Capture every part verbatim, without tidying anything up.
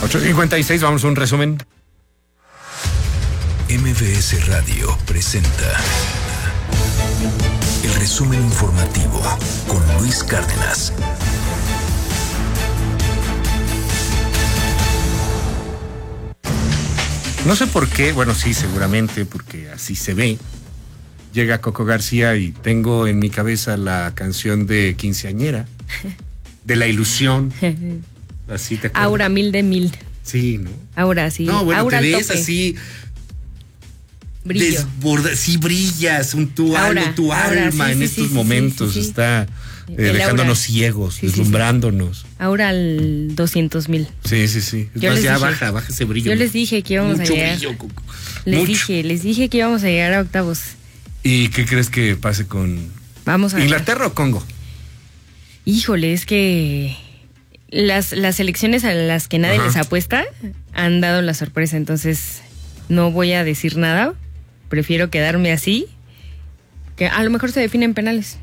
ocho cincuenta y seis, vamos a un resumen. M V S Radio presenta el resumen informativo con Luis Cárdenas. No sé por qué, bueno, sí, seguramente, porque así se ve. Llega Coco García y tengo en mi cabeza la canción de Quinceañera, de la ilusión. Así te acuerdas. Aura mil de mil. Sí, ¿no? Aura, sí. No, bueno, Aura te al ves tope. así. Brillo. Desborda, sí, brillas, un, tu, Aura, algo, tu aura, alma sí, en sí, estos sí, momentos sí, sí, sí. está eh, El dejándonos aura. ciegos, Sí, sí, deslumbrándonos. Aura al doscientos mil. Sí, sí, sí. Yo Más les ya dije- baja, baja ese brillo. Yo les dije que íbamos Mucho a llegar. brillo, Coco. Les Mucho. dije, les dije que íbamos a llegar a octavos. ¿Y qué crees que pase con Vamos a ver. Inglaterra o Congo? Híjole, es que las, las elecciones a las que nadie Ajá. les apuesta han dado la sorpresa, entonces no voy a decir nada. Prefiero quedarme así, que a lo mejor se definen penales.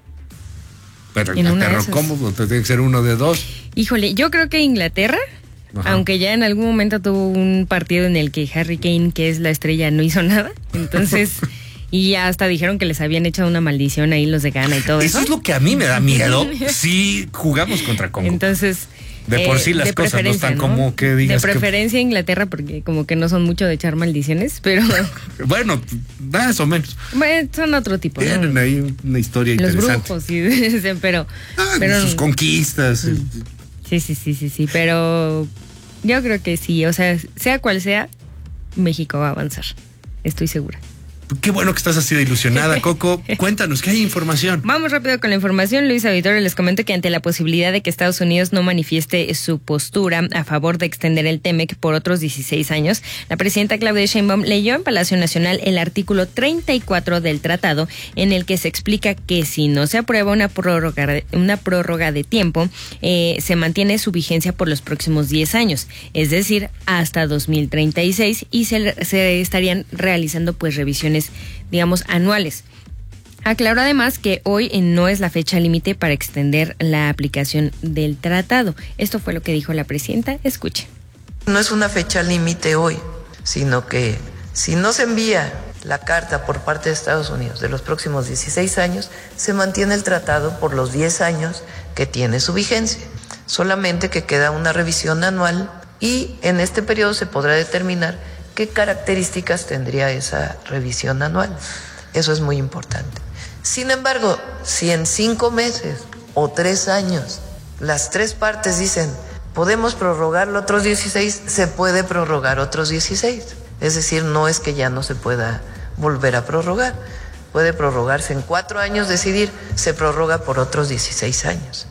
Pero En una de Inglaterra o esas. Congo, pues, tiene que ser uno de dos. Híjole, yo creo que Inglaterra, Ajá. aunque ya en algún momento tuvo un partido en el que Harry Kane, que es la estrella, no hizo nada, entonces, y ya hasta dijeron que les habían echado una maldición ahí los de Ghana y todo eso. Eso es lo que a mí me da miedo si jugamos contra Congo. Entonces, De por sí las de cosas no preferencia, están como que digas De que- preferencia Inglaterra, porque como que no son mucho de echar maldiciones, pero Bueno, más o menos. bueno, son otro tipo, ¿no? Tienen ahí una historia Los interesante. brujos, sí, pero, Ah, pero sus conquistas. eh, sí, sí, sí, sí, sí, pero yo creo que sí, o sea, sea cual sea, México va a avanzar, estoy segura. Qué bueno que estás así de ilusionada, Coco. Cuéntanos, ¿qué hay información? Vamos rápido con la información. Luis Auditorio, les comento que ante la posibilidad de que Estados Unidos no manifieste su postura a favor de extender el TEMEC por otros dieciséis años, la presidenta Claudia Sheinbaum leyó en Palacio Nacional el artículo treinta y cuatro del tratado, en el que se explica que si no se aprueba una prórroga de, una prórroga de tiempo, eh, se mantiene su vigencia por los próximos diez años, es decir, hasta dos mil treinta y seis, y se, se estarían realizando pues revisiones, digamos, anuales. Aclaró además que hoy no es la fecha límite para extender la aplicación del tratado. Esto fue lo que dijo la presidenta. Escuche. No es una fecha límite hoy, sino que si no se envía la carta por parte de Estados Unidos de los próximos dieciséis años, se mantiene el tratado por los diez años que tiene su vigencia. Solamente que queda una revisión anual y en este periodo se podrá determinar qué características tendría esa revisión anual. Eso es muy importante. Sin embargo, si en cinco meses o tres años las tres partes dicen podemos prorrogarlo otros dieciséis, se puede prorrogar otros dieciséis. Es decir, no es que ya no se pueda volver a prorrogar. Puede prorrogarse en cuatro años, decidir, se prorroga por otros dieciséis años.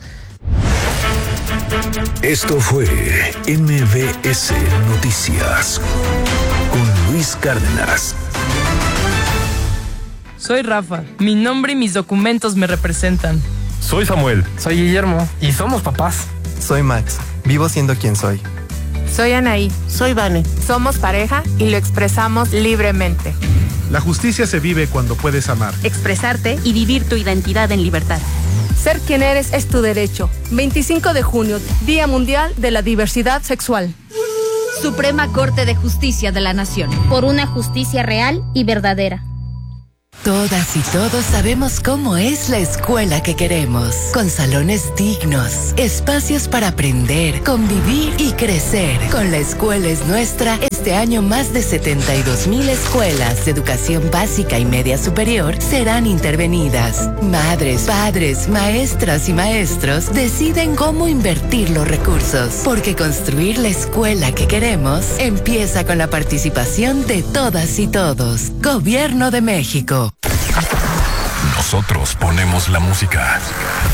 Esto fue M V S Noticias con Luis Cárdenas. Soy Rafa. Mi nombre y mis documentos me representan. Soy Samuel. Soy Guillermo. Y somos papás. Soy Max. Vivo siendo quien soy. Soy Anaí. Soy Vane. Somos pareja y lo expresamos libremente. La justicia se vive cuando puedes amar. Expresarte y vivir tu identidad en libertad. Ser quien eres es tu derecho. veinticinco de junio, Día Mundial de la Diversidad Sexual. Suprema Corte de Justicia de la Nación. Por una justicia real y verdadera. Todas y todos sabemos cómo es la escuela que queremos, con salones dignos, espacios para aprender, convivir y crecer. Con La Escuela es Nuestra, este año más de setenta y dos mil escuelas de educación básica y media superior serán intervenidas. Madres, padres, maestras y maestros deciden cómo invertir los recursos, porque construir la escuela que queremos empieza con la participación de todas y todos. Gobierno de México. Nosotros ponemos la música.